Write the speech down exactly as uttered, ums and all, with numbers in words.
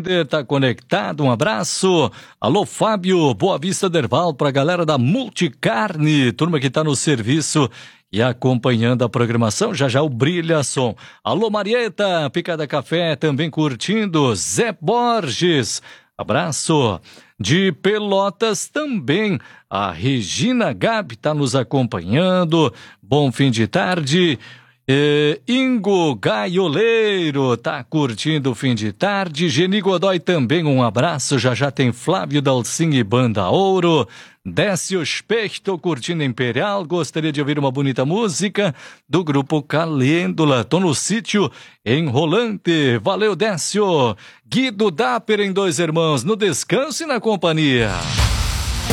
Helder tá conectado, um abraço. Alô, Fábio, Boa Vista Derval, pra galera da Multicarne, turma que tá no serviço e acompanhando a programação, já já o Brilha Som. Alô, Marieta, Picada Café, também curtindo. Zé Borges, abraço. De Pelotas também, a Regina Gabi tá nos acompanhando. Bom fim de tarde. É, Ingo Gaioleiro tá curtindo o fim de tarde. Geni Godoy também, um abraço. Já já tem Flávio Dalcin e Banda Ouro. Décio Specht, tô curtindo Imperial. Gostaria de ouvir uma bonita música do grupo Calêndula. Tô no sítio em Rolante. Valeu, Décio. Guido Dapper em Dois Irmãos, no descanso e na companhia.